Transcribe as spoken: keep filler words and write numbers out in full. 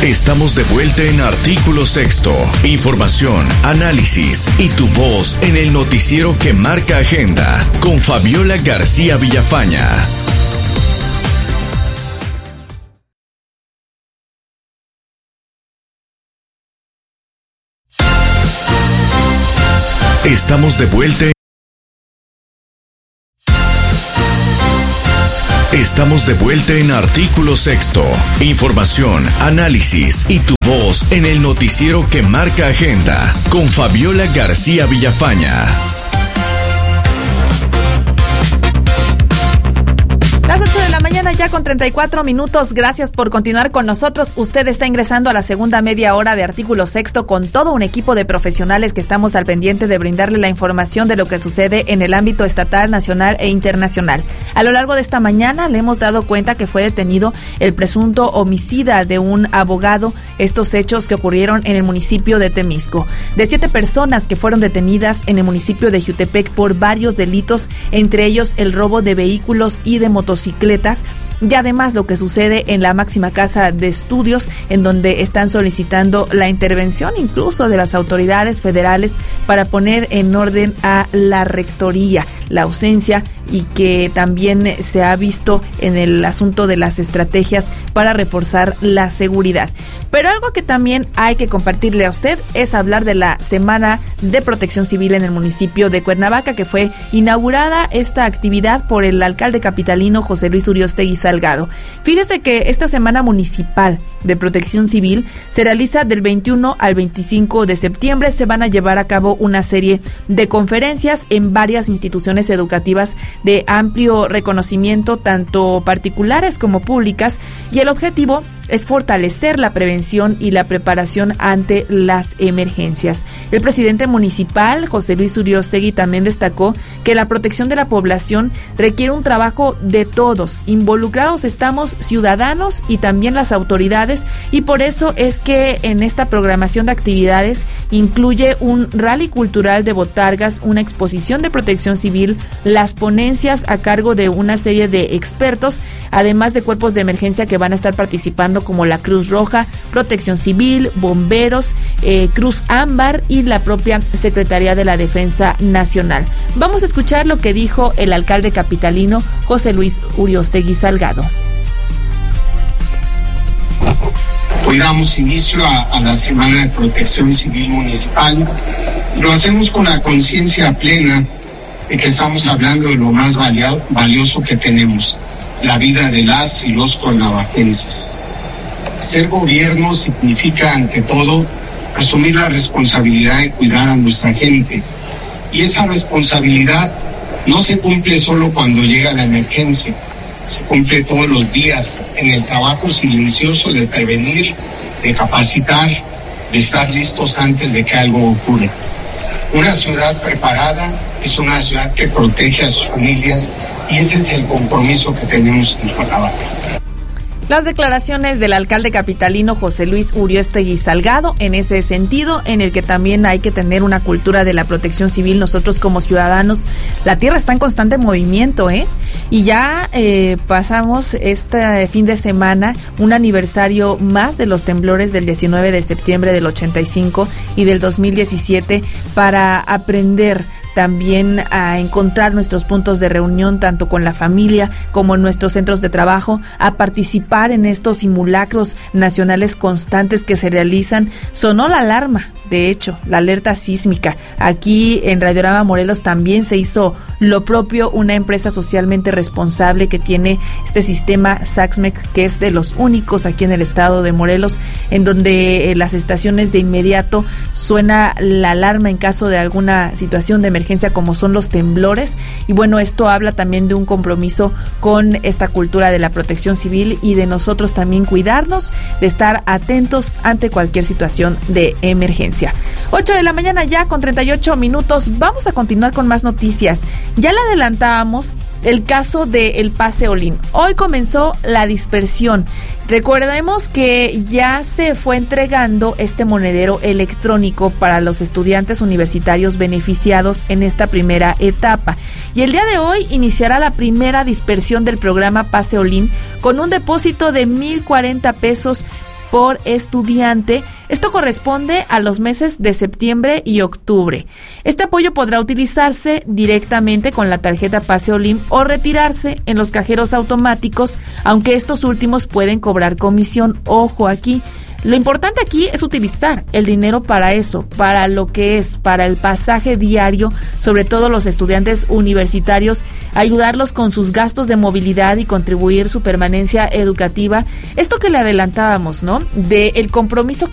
Estamos de vuelta en Artículo Sexto. Información, análisis y tu voz en el noticiero que marca agenda con Fabiola García Villafaña. Estamos de vuelta. Estamos de vuelta en Artículo Sexto. Información, análisis y tu voz en el noticiero que marca agenda con Fabiola García Villafaña. Las ocho de la mañana ya con treinta y cuatro minutos. Gracias por continuar con nosotros. Usted está ingresando a la segunda media hora de Artículo Sexto con todo un equipo de profesionales que estamos al pendiente de brindarle la información de lo que sucede en el ámbito estatal, nacional e internacional. A lo largo de esta mañana le hemos dado cuenta que fue detenido el presunto homicida de un abogado. Estos hechos que ocurrieron en el municipio de Temisco. De siete personas que fueron detenidas en el municipio de Jiutepec por varios delitos, entre ellos el robo de vehículos y de motocicletas. motocicletas y además lo que sucede en la máxima casa de estudios, en donde están solicitando la intervención incluso de las autoridades federales para poner en orden a la rectoría, la ausencia y que también se ha visto en el asunto de las estrategias para reforzar la seguridad. Pero algo que también hay que compartirle a usted es hablar de la Semana de Protección Civil en el municipio de Cuernavaca, que fue inaugurada esta actividad por el alcalde capitalino José Luis Uriostegui Salgado. Fíjese que esta Semana Municipal de Protección Civil se realiza del veintiuno al veinticinco de septiembre. Se van a llevar a cabo una serie de conferencias en varias instituciones educativas de amplio reconocimiento, tanto particulares como públicas, y el objetivo es fortalecer la prevención y la preparación ante las emergencias. El presidente municipal, José Luis Uriostegui, también destacó que la protección de la población requiere un trabajo de todos. Involucrados estamos ciudadanos y también las autoridades, y por eso es que en esta programación de actividades incluye un rally cultural de botargas, una exposición de protección civil, las ponencias a cargo de una serie de expertos, además de cuerpos de emergencia que van a estar participando como la Cruz Roja, Protección Civil, Bomberos, eh, Cruz Ámbar y la propia Secretaría de la Defensa Nacional. Vamos a escuchar lo que dijo el alcalde capitalino José Luis Uriostegui Salgado. Hoy damos inicio a, a la Semana de Protección Civil Municipal y lo hacemos con la conciencia plena de que estamos hablando de lo más valio, valioso que tenemos, la vida de las y los cuernavaquenses. Ser gobierno significa, ante todo, asumir la responsabilidad de cuidar a nuestra gente. Y esa responsabilidad no se cumple solo cuando llega la emergencia, se cumple todos los días en el trabajo silencioso de prevenir, de capacitar, de estar listos antes de que algo ocurra. Una ciudad preparada es una ciudad que protege a sus familias, y ese es el compromiso que tenemos en Cuernavaca. Las declaraciones del alcalde capitalino José Luis Uriostegui Salgado en ese sentido, en el que también hay que tener una cultura de la protección civil. Nosotros como ciudadanos, la tierra está en constante movimiento, ¿eh? Y ya eh, pasamos este fin de semana un aniversario más de los temblores del diecinueve de septiembre del ochenta y cinco y del dos mil diecisiete para aprender también a encontrar nuestros puntos de reunión, tanto con la familia como en nuestros centros de trabajo, a participar en estos simulacros nacionales constantes que se realizan. Sonó la alarma, de hecho, la alerta sísmica. Aquí en Radiorama Morelos también se hizo lo propio, una empresa socialmente responsable que tiene este sistema SAXMEX, que es de los únicos aquí en el estado de Morelos, en donde eh, las estaciones de inmediato suena la alarma en caso de alguna situación de emergencia, como son los temblores. Y bueno, esto habla también de un compromiso con esta cultura de la protección civil y de nosotros también cuidarnos, de estar atentos ante cualquier situación de emergencia. ocho de la mañana ya con treinta y ocho minutos. Vamos a continuar con más noticias. Ya le adelantábamos el caso de El Paseolín. Hoy comenzó la dispersión. Recordemos que ya se fue entregando este monedero electrónico para los estudiantes universitarios beneficiados en esta primera etapa. Y el día de hoy iniciará la primera dispersión del programa Paseolín con un depósito de mil cuarenta pesos por estudiante. Esto corresponde a los meses de septiembre y octubre. Este apoyo podrá utilizarse directamente con la tarjeta Pase Olim o retirarse en los cajeros automáticos, aunque estos últimos pueden cobrar comisión. Ojo aquí. Lo importante aquí es utilizar el dinero para eso, para lo que es, para el pasaje diario, sobre todo los estudiantes universitarios, ayudarlos con sus gastos de movilidad y contribuir su permanencia educativa. Esto que le adelantábamos, ¿no? De el compromiso